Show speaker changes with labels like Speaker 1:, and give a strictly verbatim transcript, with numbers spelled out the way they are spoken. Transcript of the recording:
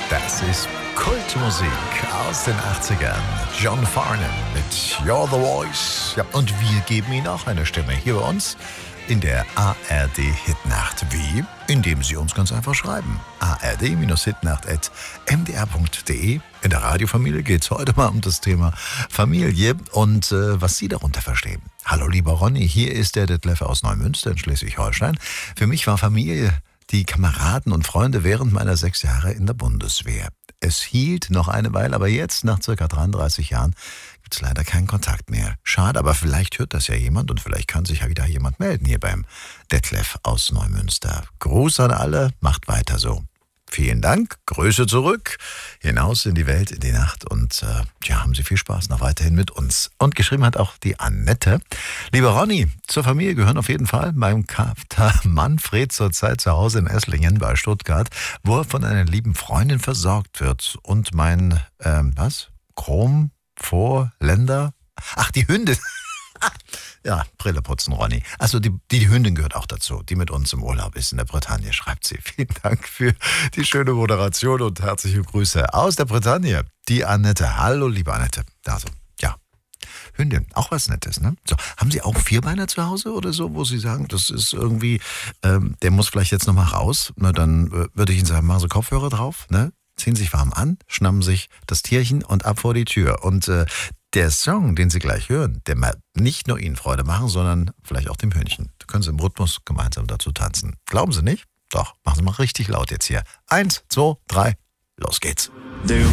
Speaker 1: Das ist Kultmusik aus den achtzigern. John Farnham mit You're the Voice. Ja, und wir geben Ihnen auch eine Stimme hier bei uns in der A R D-Hitnacht. Wie? Indem Sie uns ganz einfach schreiben. a r d Hitnacht at m d r punkt d e. In der Radiofamilie geht es heute mal um das Thema Familie und äh, was Sie darunter verstehen. Hallo lieber Ronny, hier ist der Detlef aus Neumünster in Schleswig-Holstein. Für mich war Familie die Kameraden und Freunde während meiner sechs Jahre in der Bundeswehr. Es hielt noch eine Weile, aber jetzt, nach circa dreiunddreißig Jahren, gibt es leider keinen Kontakt mehr. Schade, aber vielleicht hört das ja jemand und vielleicht kann sich ja wieder jemand melden hier beim Detlef aus Neumünster. Gruß an alle, macht weiter so. Vielen Dank, Grüße zurück, hinaus in die Welt, in die Nacht und äh, ja, haben Sie viel Spaß noch weiterhin mit uns. Und geschrieben hat auch die Annette. Lieber Ronny, zur Familie gehören auf jeden Fall mein Kater Manfred zurzeit zu Hause in Esslingen bei Stuttgart, wo er von einer lieben Freundin versorgt wird. Und mein, ähm, was? Chrom, Vorländer? Ach, die Hündin. Ja, Brille putzen, Ronny. Also die, die Hündin gehört auch dazu, die mit uns im Urlaub ist in der Bretagne, schreibt sie. Vielen Dank für die schöne Moderation und herzliche Grüße aus der Bretagne. Die Annette. Hallo, liebe Annette. Also, ja, Hündin, auch was Nettes, ne? So, haben Sie auch Vierbeiner zu Hause oder so, wo Sie sagen, das ist irgendwie, ähm, der muss vielleicht jetzt nochmal raus? Na, dann äh, würde ich Ihnen sagen, machen Sie Kopfhörer drauf, ne? Ziehen sich warm an, schnappen sich das Tierchen und ab vor die Tür. Und äh, der Song, den Sie gleich hören, der wird nicht nur Ihnen Freude machen, sondern vielleicht auch dem Hündchen. Da können Sie im Rhythmus gemeinsam dazu tanzen. Glauben Sie nicht? Doch, machen Sie mal richtig laut jetzt hier. Eins, zwei, drei, los geht's.
Speaker 2: There